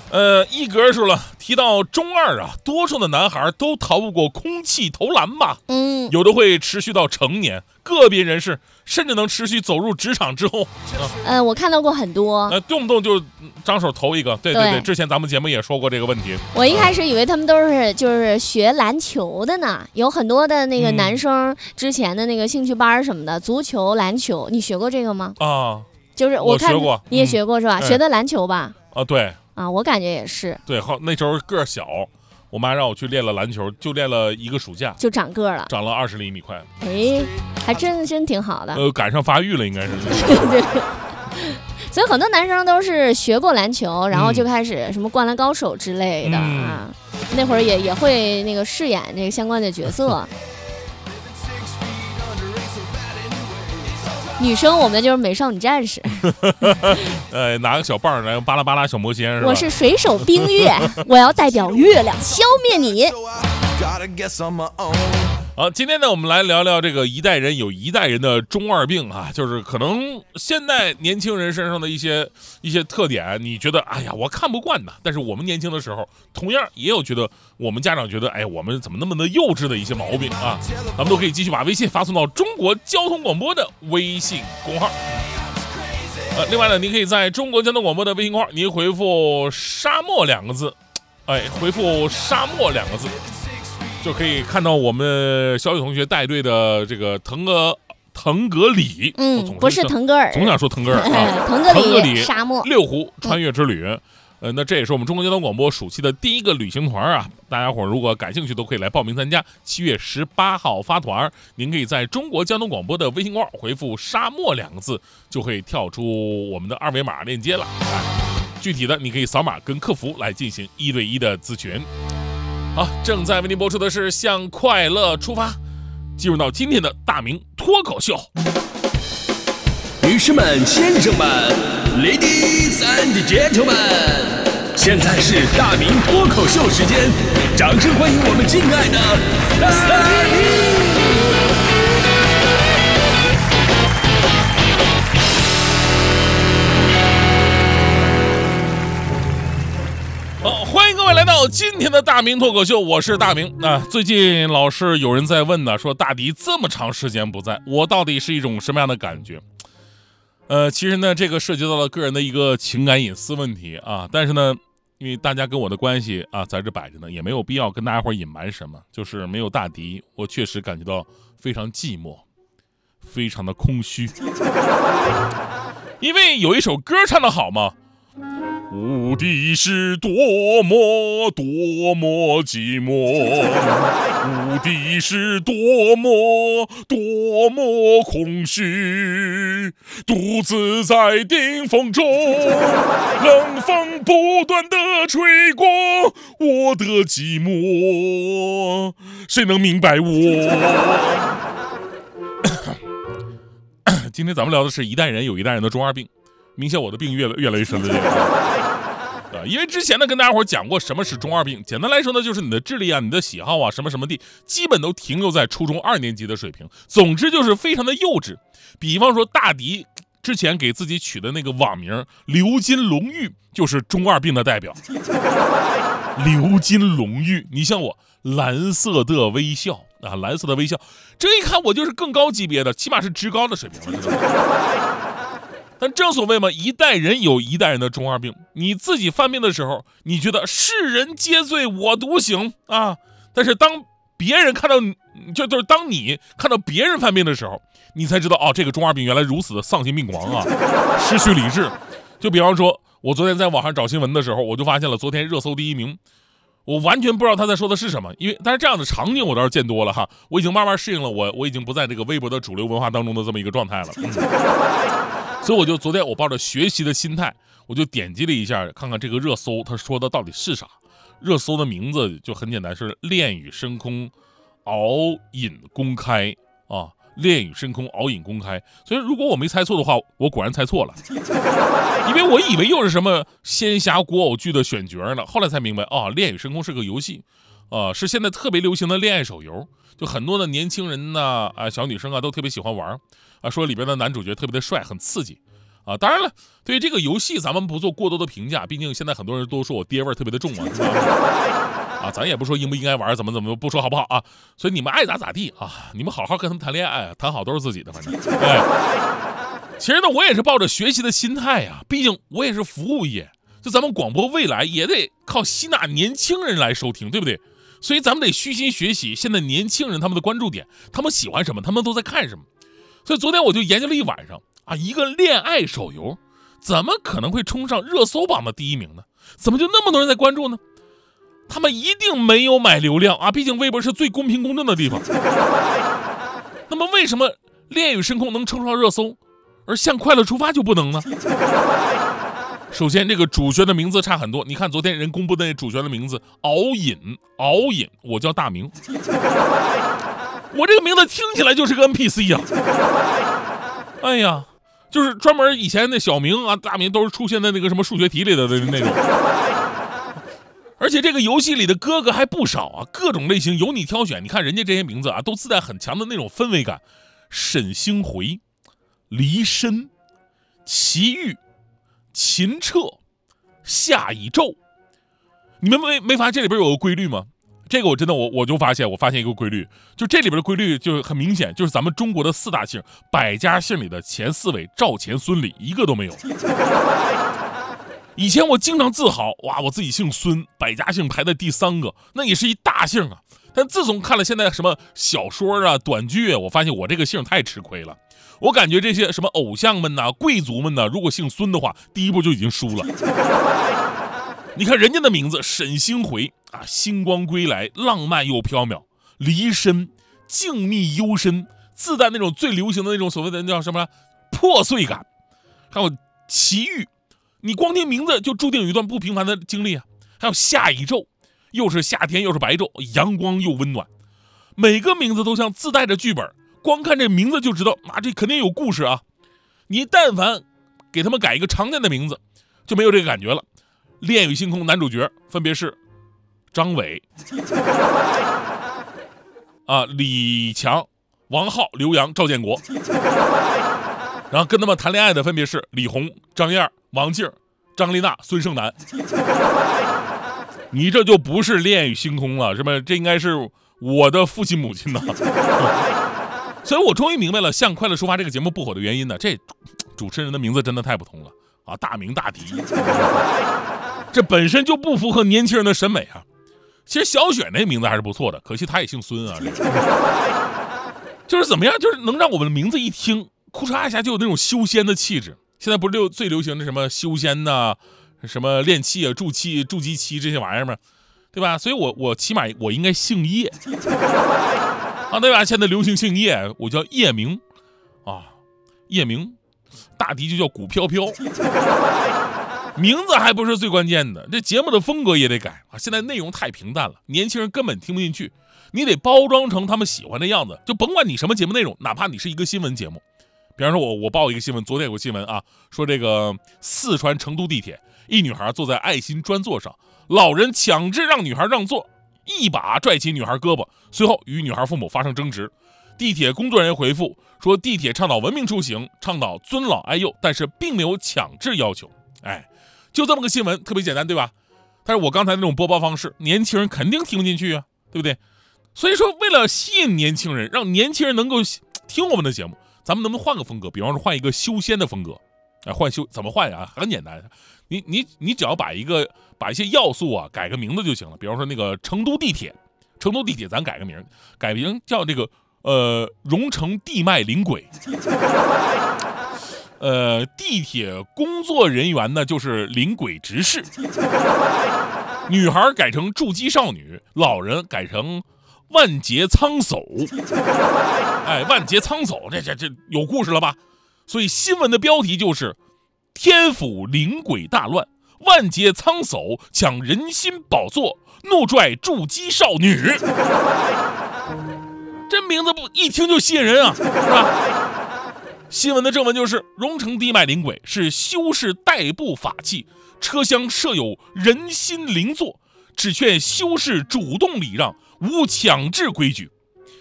一格说了，提到中二啊，多数的男孩都逃不过空气投篮吧？有的会持续到成年，个别人士甚至能持续走入职场之后。 我看到过很多， 动不动就张手投一个。对，之前咱们节目也说过这个问题。 我一开始以为他们都是就是学篮球的呢，有很多的那个男生之前的那个兴趣班什么的，足球、篮球，你学过这个吗？ 啊， 就是我看学过， 你也学过是吧？学的篮球吧？ 啊，对。 啊，我感觉也是。 对，那时候个儿小，我妈让我去练了篮球，就练了一个暑假， 就长个了， 长了20厘米快。 哎，还真挺好的。 赶上发育了，应该是。 对。所以很多男生都是学过篮球，然后就开始什么灌篮高手之类的啊。那会儿也会那个饰演这个相关的角色。女生我们就是美少女战士。 拿个小棒来巴拉巴拉小魔仙是吧？ 我是水手冰月，我要代表月亮消灭你。 好，今天呢，我们来聊聊这个一代人有一代人的中二病啊，就是可能现代年轻人身上的一些特点，你觉得哎呀我看不惯的，但是我们年轻的时候，同样也有觉得我们家长觉得哎我们怎么那么的幼稚的一些毛病啊，咱们都可以继续把微信发送到中国交通广播的微信公号。另外呢，你可以在中国交通广播的微信公号，你回复沙漠2个字，回复沙漠2个字。就可以看到我们小雨同学带队的这个腾格里， 不是腾格尔， 总想说腾格尔啊， 腾格里沙漠 6湖穿越之旅。那这也是我们中国交通广播暑期的第一个旅行团啊！大家伙如果感兴趣，都可以来报名参加。7月18号发团，您可以在中国交通广播的微信公号回复沙漠2个字，就会跳出我们的2维码链接了。具体的你可以扫码跟客服来进行1对1的咨询。好，正在为您播出的是向快乐出发，进入到今天的大明脱口秀。 女士们、先生们 ，Ladies and Gentlemen， 现在是大明脱口秀时间，掌声欢迎我们敬爱的大明！ 好，欢迎各位来到今天的大明脱口秀，我是大明。最近老是有人在问呢，说大迪这么长时间不在，我到底是一种什么样的感觉？其实呢，这个涉及到了个人的一个情感隐私问题啊。但是呢，因为大家跟我的关系啊在这摆着呢，也没有必要跟大家伙隐瞒什么。就是没有大迪，我确实感觉到非常寂寞，非常的空虚。因为有一首歌唱得好嘛。无敌是多么寂寞，无敌是多么空虚，独自在顶峰中，冷风不断地吹过我的寂寞，谁能明白我？今天咱们聊的是一代人有一代人的中二病。明显我的病越来越深了，这个因为之前呢跟大家伙讲过什么是中二病，简单来说呢就是你的智力啊、你的喜好啊什么什么的，基本都停留在初中2年级的水平，总之就是非常的幼稚。比方说大迪之前给自己取的那个网名刘金龙玉，就是中二病的代表。刘金龙玉，你像我蓝色的微笑啊，蓝色的微笑，这一看我就是更高级别的，起码是职高的水平了。但正所谓嘛，一代人有一代人的中二病。你自己犯病的时候，你觉得世人皆醉我独醒啊，但是当别人看到你，就是当你看到别人犯病的时候，你才知道哦，这个中二病原来如此的丧心病狂啊，失去理智。就比方说，我昨天在网上找新闻的时候，我就发现了昨天热搜第1名。我完全不知道他在说的是什么，但是这样的场景我倒是见多了哈，我已经慢慢适应了我已经不在这个微博的主流文化当中的这么一个状态了。所以我就昨天我抱着学习的心态，我就点击了一下看看这个热搜他说的到底是啥。热搜的名字就很简单，是恋与深空敖饮公开啊，恋与深空敖饮公开。所以如果我没猜错的话，我果然猜错了，因为我以为又是什么仙侠古偶剧的选角呢，后来才明白啊，恋与深空是个游戏，是现在特别流行的恋爱手游，就很多的年轻人呢，小女生啊都特别喜欢玩啊，说里边的男主角特别的帅，很刺激啊。当然了，对于这个游戏咱们不做过多的评价，毕竟现在很多人都说我爹味儿特别的重嘛，是吧？啊，咱也不说应不应该玩，怎么不说好不好啊？所以你们爱咋咋地啊，你们好好跟他们谈恋爱，谈好都是自己的，反正。其实呢，我也是抱着学习的心态呀，毕竟我也是服务业，就咱们广播未来也得靠吸纳年轻人来收听，对不对？所以咱们得虚心学习现在年轻人他们的关注点，他们喜欢什么，他们都在看什么。所以昨天我就研究了一晚上啊，一个恋爱手游怎么可能会冲上热搜榜的第1名呢？怎么就那么多人在关注呢？他们一定没有买流量啊，毕竟微博是最公平公正的地方。那么为什么恋与深空能冲上热搜，而向快乐出发就不能呢？首先，这个主角的名字差很多。你看昨天人公布的那主角的名字，敖隐，我叫大明。我这个名字听起来就是个 NPC 啊！哎呀，就是专门以前那小明啊、大明都是出现在那个什么数学题里的那种。而且这个游戏里的哥哥还不少啊，各种类型由你挑选。你看人家这些名字啊，都自带很强的那种氛围感。沈星回、离深、齐豫、秦彻、夏以宙，你们没发现这里边有个规律吗？这个我真的我就发现一个规律，就这里边的规律就很明显，就是咱们中国的4大姓百家姓里的前4位赵钱孙李一个都没有。以前我经常自豪，哇，我自己姓孙，百家姓排在第3个，那也是一大姓啊。但自从看了现在什么小说啊、短剧啊，我发现我这个姓太吃亏了。我感觉这些什么偶像们呐、贵族们呐，如果姓孙的话，第一步就已经输了。你看人家的名字沈星回啊，星光归来，浪漫又飘渺；离深，静谧幽深，自带那种最流行的那种所谓的叫什么破碎感。还有齐豫，你光听名字就注定有一段不平凡的经历啊。还有夏以宙，又是夏天又是白昼，阳光又温暖。每个名字都像自带着剧本，光看这名字就知道啊，这肯定有故事啊。你但凡给他们改一个常见的名字，就没有这个感觉了。恋与星空男主角分别是张伟啊、李强、王浩、刘洋、赵建国，然后跟他们谈恋爱的分别是李红、张燕、王静、张丽娜、孙胜男。你这就不是恋与星空了，是吧？这应该是我的父亲母亲呢。所以我终于明白了《向快乐出发》这个节目不火的原因呢。这主持人的名字真的太不同了啊，大名大迪，这本身就不符合年轻人的审美啊。其实小雪那名字还是不错的，可惜她也姓孙啊。就是怎么样，就是能让我们的名字一听，哭嚓一下就有那种修仙的气质。现在不是最流行的什么修仙呐、什么炼气啊、筑基期这些玩意儿吗？对吧？所以我起码我应该姓叶啊，对吧？现在流行姓叶，我叫叶明啊，叶明，大迪就叫古飘飘。名字还不是最关键的，这节目的风格也得改啊！现在内容太平淡了，年轻人根本听不进去，你得包装成他们喜欢的样子。就甭管你什么节目内容，哪怕你是一个新闻节目，比方说我报一个新闻，昨天有个新闻啊，说这个四川成都地铁，一女孩坐在爱心专座上，老人强制让女孩让座，一把拽起女孩胳膊，随后与女孩父母发生争执。地铁工作人员回复说，地铁倡导文明出行，倡导尊老爱幼，但是并没有强制要求。哎，就这么个新闻，特别简单，对吧？但是我刚才那种播报方式，年轻人肯定听不进去啊，对不对？所以说，为了吸引年轻人，让年轻人能够听我们的节目，咱们能不能换个风格？比方说换一个修仙的风格，怎么换呀？很简单，你只要把一些要素啊改个名字就行了。比方说那个成都地铁咱改个名叫这个蓉城地脉灵轨。地铁工作人员呢就是灵轨执事，女孩改成筑基少女，老人改成万劫苍叟。哎，万劫苍叟，这有故事了吧？所以新闻的标题就是天府灵轨大乱，万劫苍叟抢人心宝座，怒拽筑基少女。这名字不一听就吸引人啊，是吧？新闻的正文就是蓉城地脉灵轨是修士代步法器，车厢设有人心灵座，只劝修士主动礼让，无强制规矩。